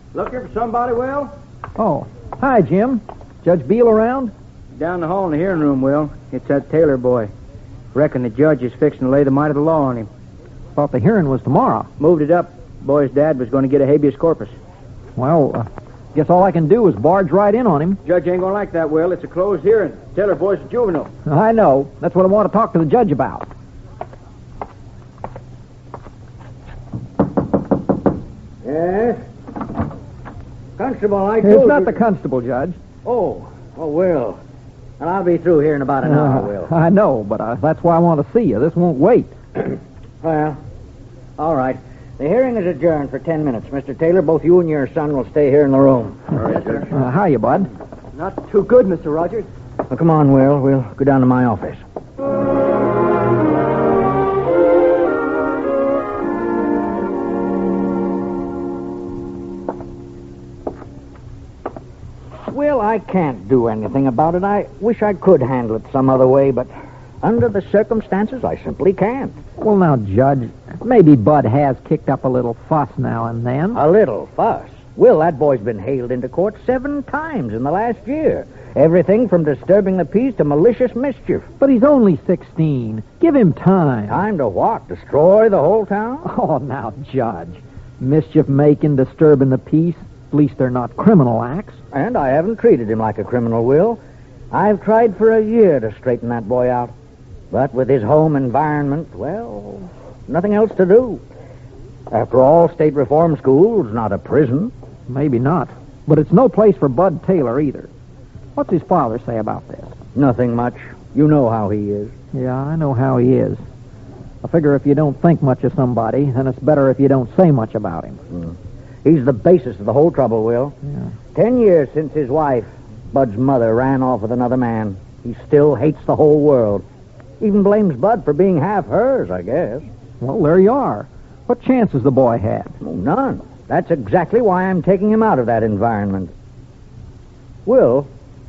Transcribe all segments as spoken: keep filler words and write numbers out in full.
Looking for somebody, Will? Oh, hi, Jim. Judge Beal around? Down the hall in the hearing room, Will. It's that Taylor boy. Reckon the judge is fixing to lay the might of the law on him. Thought the hearing was tomorrow. Moved it up. Boy's dad was going to get a habeas corpus. Well, uh, guess all I can do is barge right in on him. Judge ain't going to like that, Will. It's a closed hearing. Taylor boy's a juvenile. I know. That's what I want to talk to the judge about. Yes? Constable, I It's not the constable, Judge. Oh, oh, Will. Well, I'll be through here in about an hour, Uh, Will. I know, but uh, that's why I want to see you. This won't wait. Well, all right. The hearing is adjourned for ten minutes. Mister Taylor, both you and your son will stay here in the room. All right, Judge. Uh, hiya, bud. Not too good, Mister Rogers. Well, come on, Will. We'll go down to my office. Well, I can't do anything about it. I wish I could handle it some other way, but under the circumstances, I simply can't. Well, now, Judge, maybe Bud has kicked up a little fuss now and then. A little fuss? Will, that boy's been hailed into court seven times in the last year. Everything from disturbing the peace to malicious mischief. But he's only sixteen. Give him time. Time to what? Destroy the whole town? Oh, now, Judge. Mischief-making, disturbing the peace. At least they're not criminal acts. And I haven't treated him like a criminal, Will. I've tried for a year to straighten that boy out. But with his home environment, well, nothing else to do. After all, state reform school's not a prison. Maybe not. But it's no place for Bud Taylor either. What's his father say about this? Nothing much. You know how he is. Yeah, I know how he is. I figure if you don't think much of somebody, then it's better if you don't say much about him. Mm. He's the basis of the whole trouble, Will. Yeah. Ten years since his wife, Bud's mother, ran off with another man. He still hates the whole world. Even blames Bud for being half hers, I guess. Well, there you are. What chance has the boy had? Oh, none. That's exactly why I'm taking him out of that environment. Will,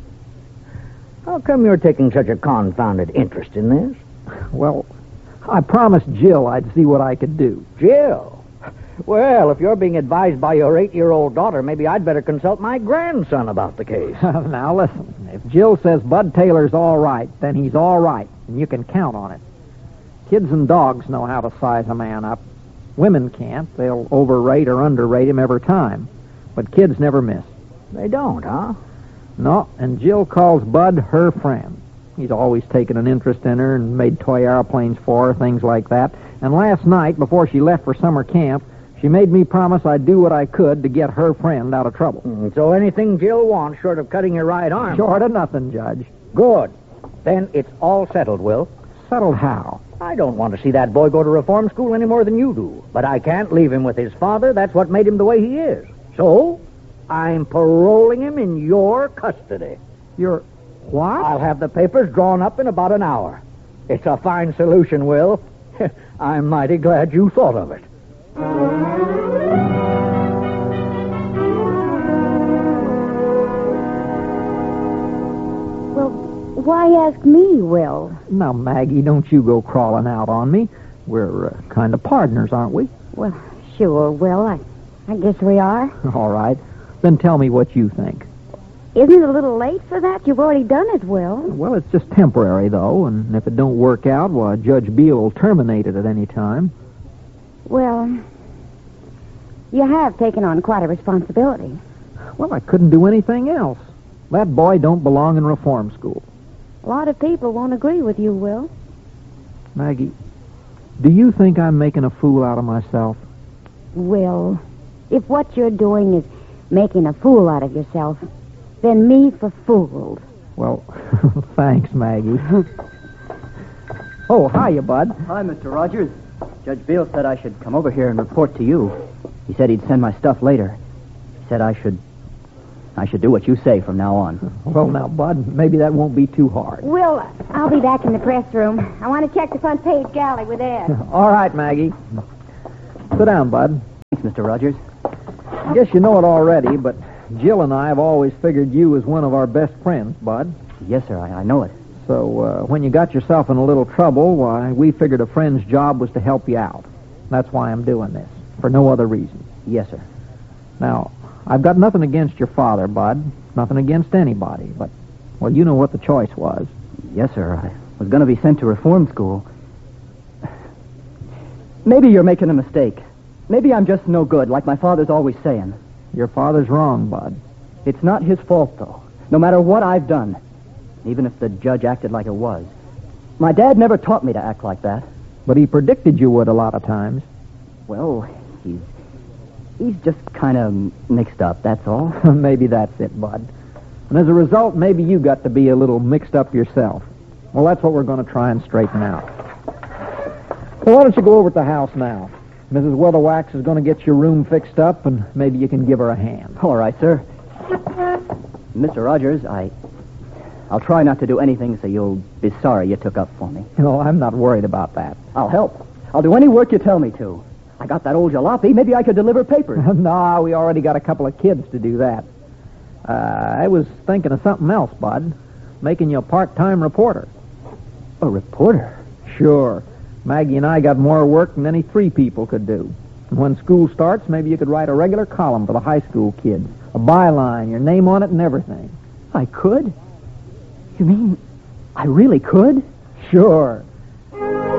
how come you're taking such a confounded interest in this? Well, I promised Jill I'd see what I could do. Jill? Well, if you're being advised by your eight-year-old daughter, maybe I'd better consult my grandson about the case. Now, listen. If Jill says Bud Taylor's all right, then he's all right, and you can count on it. Kids and dogs know how to size a man up. Women can't. They'll overrate or underrate him every time. But kids never miss. They don't, huh? No, and Jill calls Bud her friend. He's always taken an interest in her and made toy airplanes for her, things like that. And last night, before she left for summer camp, she made me promise I'd do what I could to get her friend out of trouble. Mm, so anything Jill wants, short of cutting your right arm... Short of nothing, Judge. Good. Then it's all settled, Will. Settled how? I don't want to see that boy go to reform school any more than you do. But I can't leave him with his father. That's what made him the way he is. So, I'm paroling him in your custody. You're... what? I'll have the papers drawn up in about an hour. It's a fine solution, Will. I'm mighty glad you thought of it. Well, why ask me, Will? Now, Maggie, don't you go crawling out on me. We're uh, kind of partners, aren't we? Well, sure, Will. I, I guess we are. All right. Then tell me what you think. Isn't it a little late for that? You've already done it, Will. Well, it's just temporary, though, and if it don't work out, well, Judge Beal will terminate it at any time. Well, you have taken on quite a responsibility. Well, I couldn't do anything else. That boy don't belong in reform school. A lot of people won't agree with you, Will. Maggie, do you think I'm making a fool out of myself? Will, if what you're doing is making a fool out of yourself, then me for fooled. Well, thanks, Maggie. Oh, hiya, Bud. Hi, Mister Rogers. Judge Beal said I should come over here and report to you. He said he'd send my stuff later. He said I should... I should do what you say from now on. Well, now, Bud, maybe that won't be too hard. Will, I'll be back in the press room. I want to check the front page galley with Ed. All right, Maggie. Sit down, Bud. Thanks, Mister Rogers. I guess you know it already, but Jill and I have always figured you as one of our best friends, Bud. Yes, sir, I, I know it. So uh, when you got yourself in a little trouble, why, we figured a friend's job was to help you out. That's why I'm doing this, for no other reason. Yes, sir. Now, I've got nothing against your father, Bud. Nothing against anybody, but, well, you know what the choice was. Yes, sir. I was going to be sent to reform school. Maybe you're making a mistake. Maybe I'm just no good, like my father's always saying. Your father's wrong, Bud. It's not his fault, though. No matter what I've done, even if the judge acted like it was. My dad never taught me to act like that. But he predicted you would a lot of times. Well, he's... He's just kind of mixed up, that's all. Maybe that's it, Bud. And as a result, maybe you got to be a little mixed up yourself. Well, that's what we're going to try and straighten out. Well, why don't you go over to the house now? Missus Weatherwax is going to get your room fixed up, and maybe you can give her a hand. All right, sir. Mister Rogers, I... I'll try not to do anything so you'll be sorry you took up for me. No, I'm not worried about that. I'll help. I'll do any work you tell me to. I got that old jalopy. Maybe I could deliver papers. No, we already got a couple of kids to do that. Uh, I was thinking of something else, Bud. Making you a part-time reporter. A reporter? Sure. Maggie and I got more work than any three people could do. And when school starts, maybe you could write a regular column for the high school kids. A byline, your name on it and everything. I could? You mean I really could? Sure.